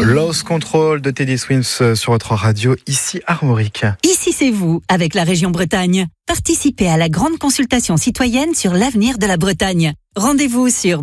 Lost Control de Teddy Swims sur votre radio, ici Armorique. Ici c'est vous, avec la région Bretagne. Participez à la grande consultation citoyenne sur l'avenir de la Bretagne. Rendez-vous sur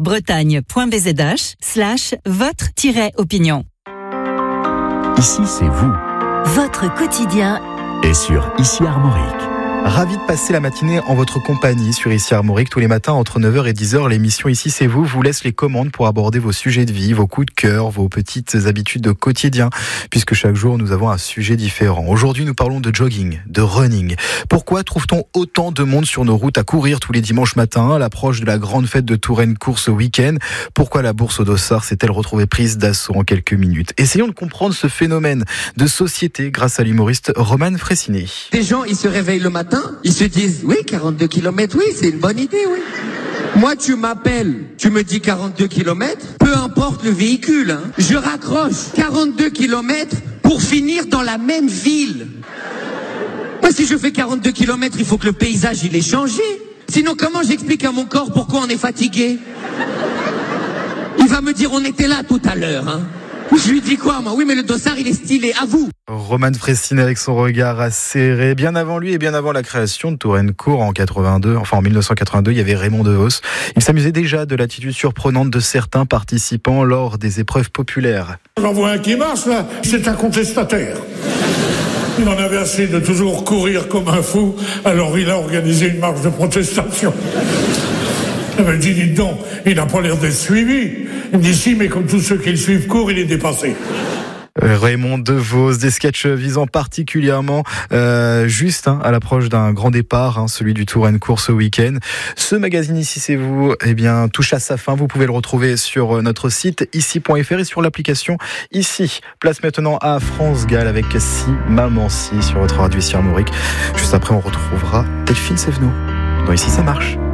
bretagne.bzh/votre-opinion. Ici c'est vous. Votre quotidien Et sur Ici Armorique. Ravi de passer la matinée en votre compagnie sur Ici Armorique. Tous les matins entre 9h et 10h, l'émission Ici c'est vous laisse les commandes pour aborder vos sujets de vie, vos coups de cœur, vos petites habitudes de quotidien, puisque chaque jour nous avons un sujet différent. Aujourd'hui nous parlons de jogging, de running. Pourquoi trouve-t-on autant de monde sur nos routes à courir tous les dimanches matins à l'approche de la grande fête de Touraine course au week-end? Pourquoi la bourse au dossard s'est-elle retrouvée prise d'assaut en quelques minutes? Essayons de comprendre ce phénomène de société grâce à l'humoriste Roman Fressinet. Des gens, ils se réveillent le matin, ils se disent, oui, 42 km, oui, c'est une bonne idée, oui. Moi, tu m'appelles, tu me dis 42 km, peu importe le véhicule, hein, je raccroche 42 km pour finir dans la même ville. Moi, si je fais 42 km, il faut que le paysage, il ait changé. Sinon, comment j'explique à mon corps pourquoi on est fatigué? Il va me dire, on était là tout à l'heure, hein. Je lui dis quoi, moi? Oui, mais le dossard, il est stylé, à vous. Roman Fressinet avec son regard acéré. Bien avant lui et bien avant la création de Touraine Court en 1982, il y avait Raymond DeVos. Il s'amusait déjà de l'attitude surprenante de certains participants lors des épreuves populaires. J'en vois un qui marche, là, c'est un contestataire. Il en avait assez de toujours courir comme un fou, alors il a organisé une marche de protestation. Il m'a dit, dites donc, il n'a pas l'air d'être suivi. Il me dit, si, mais comme tous ceux qui le suivent courent, il est dépassé. Raymond DeVos, des sketchs visant particulièrement juste à l'approche d'un grand départ, celui du Touraine course au week-end. Ce magazine Ici c'est vous, touche à sa fin. Vous pouvez le retrouver sur notre site ici.fr et sur l'application Ici. Place maintenant à France Gall avec Si Maman Si sur votre radio Ici Armorique. Juste après, on retrouvera Delphine Sévenot dans Ici ça marche.